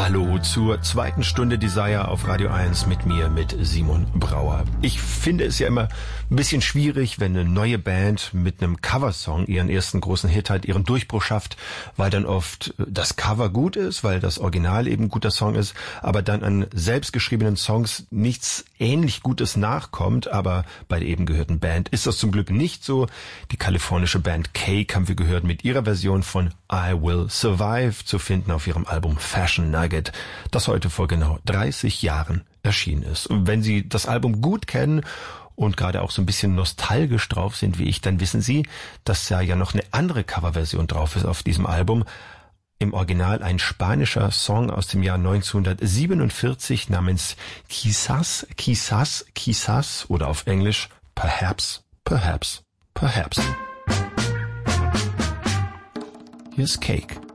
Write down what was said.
Hallo zur zweiten Stunde Desire auf Radio 1 mit mir, mit Simon Brauer. Ich finde es ja immer ein bisschen schwierig, wenn eine neue Band mit einem Coversong ihren ersten großen Hit hat, ihren Durchbruch schafft, weil dann oft das Cover gut ist, weil das Original eben ein guter Song ist, aber dann an selbstgeschriebenen Songs nichts ähnlich Gutes nachkommt. Aber bei der eben gehörten Band ist das zum Glück nicht so. Die kalifornische Band Cake haben wir gehört mit ihrer Version von I Will Survive, zu finden auf ihrem Album Fashion Nugget, das heute vor genau 30 Jahren erschienen ist. Und wenn Sie das Album gut kennen und gerade auch so ein bisschen nostalgisch drauf sind wie ich, dann wissen Sie, dass da ja noch eine andere Coverversion drauf ist auf diesem Album. Im Original ein spanischer Song aus dem Jahr 1947 namens Quizás, Quizás, Quizás oder auf Englisch Perhaps, Perhaps, Perhaps. Here's Cake.